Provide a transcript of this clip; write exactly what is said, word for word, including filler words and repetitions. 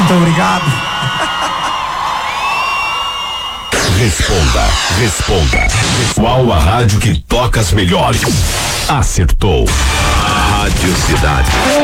Muito obrigado. Responda, responda. Qual a rádio que toca as melhores? Acertou. Rádio Cidade.